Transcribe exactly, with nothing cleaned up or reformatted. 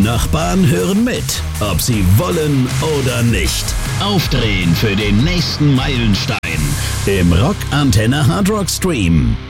Nachbarn hören mit, ob sie wollen oder nicht. Aufdrehen für den nächsten Meilenstein im Rock Antenne Hard Rock Stream.